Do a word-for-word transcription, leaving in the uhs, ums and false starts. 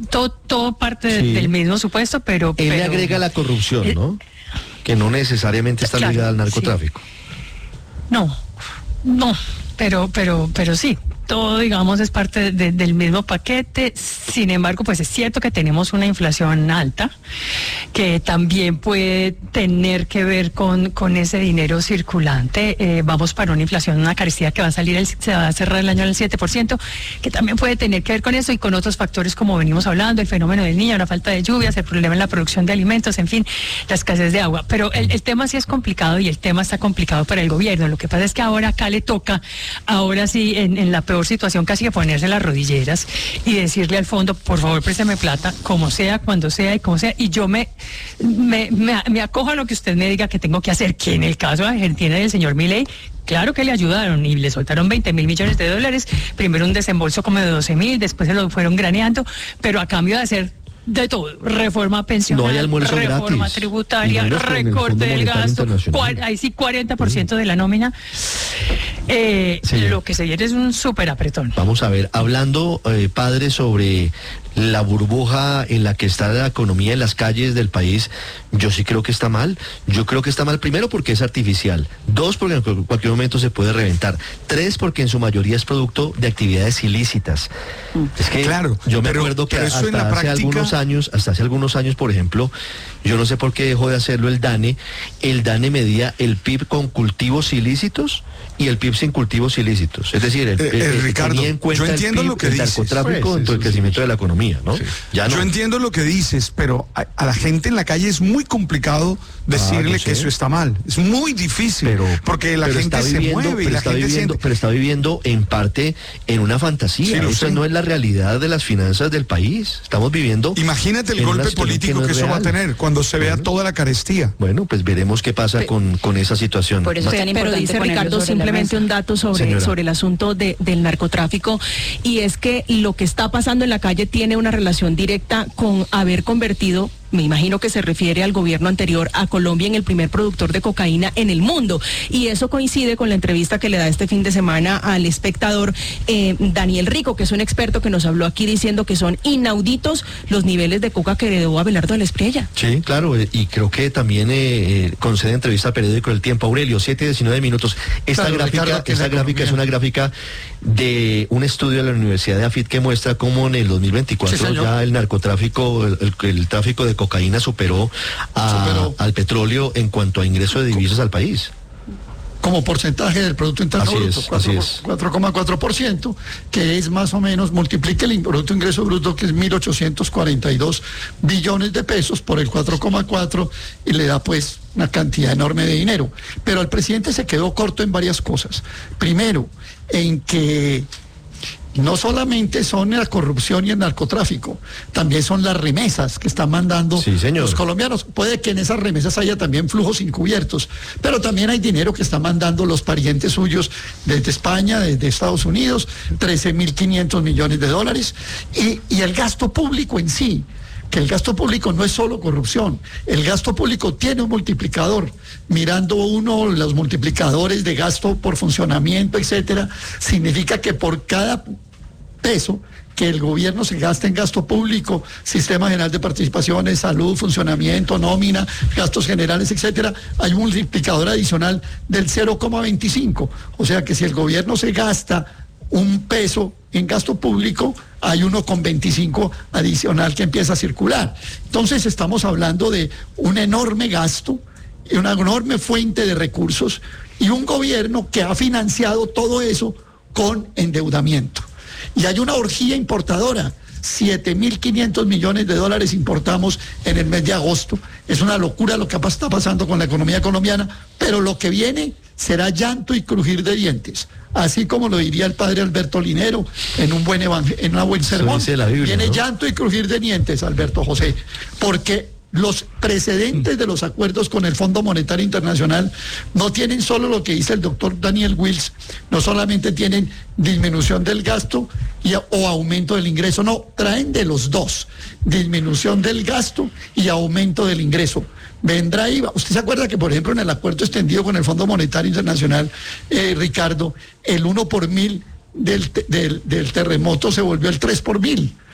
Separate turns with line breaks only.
todo, todo parte
Sí.
del mismo supuesto, pero...
Él
pero,
le agrega la corrupción,
eh,
¿no? Que no necesariamente está
claro,
ligada al narcotráfico.
sí. No, no, pero, pero, pero sí. Todo, digamos, es parte de, del mismo paquete. Sin embargo, pues es cierto que tenemos una inflación alta, que también puede tener que ver con, con ese dinero circulante. Eh, vamos para una inflación, una carestía que va a salir, el, se va a cerrar el año al siete por ciento, que también puede tener que ver con eso y con otros factores como venimos hablando, el fenómeno del niño, la falta de lluvias, el problema en la producción de alimentos, en fin, la escasez de agua. Pero el, el tema sí es complicado y el tema está complicado para el gobierno. Lo que pasa es que ahora acá le toca, ahora sí, en, en la peor situación, casi que ponerse las rodilleras y decirle al fondo, por favor, présteme plata, como sea, cuando sea y como sea, y yo me, me, me, me acojo a lo que usted me diga que tengo que hacer, que en el caso de Argentina y del señor Milei, claro que le ayudaron y le soltaron veinte mil millones de dólares, primero un desembolso como de doce mil, después se lo fueron graneando, pero a cambio de hacer de todo, reforma pensional,
No hay almuerzo
reforma
gratis.
tributaria,
Dinero con el
recorte
Fondo
del
Monetario
gasto,
Internacional.
cua- ahí sí cuarenta por ciento de la nómina. Eh,
Sí.
Lo que se viene es un súper apretón.
Vamos a ver, hablando, eh, padre, sobre la burbuja en la que está la economía en las calles del país, yo sí creo que está mal. Yo creo que está mal primero porque es artificial. Dos, porque en cu- cualquier momento se puede reventar. Tres, porque en su mayoría es producto de actividades ilícitas. Es que
Claro,
yo me
pero-
acuerdo que
pero eso en
hasta
la
hace
práctica-
algunos años, hasta hace algunos años, por ejemplo, yo no sé por qué dejó de hacerlo el DANE. El DANE medía el P I B con cultivos ilícitos y el P I B sin cultivos ilícitos. Es decir, el,
Eh,
el-
eh,
el-
Ricardo,
tenía en cuenta
yo entiendo
el P I B,
lo que
el
dices.
narcotráfico
Pues,
dentro del
eso
crecimiento
sí.
de la economía, ¿no?
Sí.
Ya no.
Yo entiendo lo que dices, pero a, a la gente en la calle es muy complicado decirle
yo sé.
que eso está mal. Es muy difícil,
Pero,
porque la
pero
gente
está
se
viviendo,
mueve y
pero
la
está
gente
viviendo,
siente...
pero está viviendo en parte en una fantasía.
Sí, lo
Eso
sé.
no es la realidad de las finanzas del país. Estamos viviendo.
Imagínate el
en una
golpe
situación
político
no
que,
es
eso va a
real.
tener cuando se vea
Bueno.
toda la carestía.
Bueno, pues veremos qué pasa con, con esa situación.
Por eso es tan
Pero
importante
dice
ponerlo
Ricardo
sobre la
simplemente
mesa.
un dato sobre,
Señora.
sobre el asunto de, del narcotráfico, y es que lo que está pasando en la calle tiene una relación directa con haber convertido, me imagino que se refiere al gobierno anterior, a Colombia en el primer productor de cocaína en el mundo. Y eso coincide con la entrevista que le da este fin de semana al Espectador eh, Daniel Rico, que es un experto que nos habló aquí diciendo que son inauditos los niveles de coca que heredó Abelardo de la Espriella.
Sí, claro, eh, y creo que también eh, eh, concede entrevista al periódico El Tiempo. Aurelio, siete y diecinueve minutos. Esta
Claro,
gráfica,
Ricardo, que
esta
la
gráfica es
economía-
una gráfica de un estudio de la Universidad de AFIT que muestra cómo en el dos mil veinticuatro
Sí, señor.
ya el narcotráfico, el, el- el tráfico de cocaína superó, a-
Superó.
al petróleo en cuanto a ingreso de divisas al país.
Como porcentaje del Producto Interno
Así
Bruto,
es,
cuatro-
así es.
cuatro coma cuatro por ciento, que es más o menos, multiplique el Producto Ingreso Bruto, que es mil ochocientos cuarenta y dos billones de pesos, por el cuatro coma cuatro, y le da pues una cantidad enorme de dinero. Pero el presidente se quedó corto en varias cosas. Primero, en que no solamente son la corrupción y el narcotráfico, también son las remesas que están mandando
Sí, señor.
los colombianos. Puede que en esas remesas haya también flujos encubiertos, pero también hay dinero que están mandando los parientes suyos desde España, desde Estados Unidos, trece mil quinientos millones de dólares, y, y el gasto público en sí, que el gasto público no es solo corrupción, el gasto público tiene un multiplicador. Mirando uno los multiplicadores de gasto por funcionamiento, etcétera, significa que por cada peso que el gobierno se gasta en gasto público, sistema general de participaciones, salud, funcionamiento, nómina, gastos generales, etcétera, hay un multiplicador adicional del cero coma veinticinco. O sea que si el gobierno se gasta un peso en gasto público, hay uno con veinticinco adicional que empieza a circular. Entonces estamos hablando de un enorme gasto y una enorme fuente de recursos y un gobierno que ha financiado todo eso con endeudamiento. Y hay una orgía importadora. siete mil quinientos millones de dólares importamos en el mes de agosto. Es una locura lo que está pasando con la economía colombiana, pero lo que viene será llanto y crujir de dientes. Así como lo diría el padre Alberto Linero en un buen evangel- en un buen sermón.
dice la Biblia,
Viene
¿no?
llanto y crujir de dientes, Alberto José, porque los precedentes de los acuerdos con el Fondo Monetario Internacional no tienen solo lo que dice el doctor Daniel Wills, no solamente tienen disminución del gasto y, o aumento del ingreso, no, traen de los dos, disminución del gasto y aumento del ingreso. Vendrá I V A. ¿Usted se acuerda que, por ejemplo, en el acuerdo extendido con el Fondo Monetario Internacional, eh, Ricardo, el uno por mil del, te- del, del terremoto se volvió el tres por mil?